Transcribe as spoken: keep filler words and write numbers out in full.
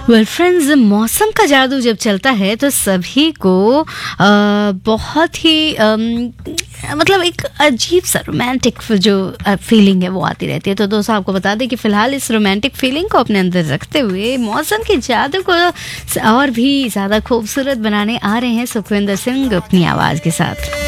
Well friends, मौसम का जादू जब चलता है तो सभी को आ, बहुत ही अम, मतलब एक अजीब सा रोमांटिक जो फीलिंग है वो आती रहती है। तो दोस्तों, आपको बता दें कि फ़िलहाल इस रोमांटिक फीलिंग को अपने अंदर रखते हुए मौसम के जादू को और भी ज़्यादा खूबसूरत बनाने आ रहे हैं सुखविंदर सिंह अपनी आवाज़ के साथ।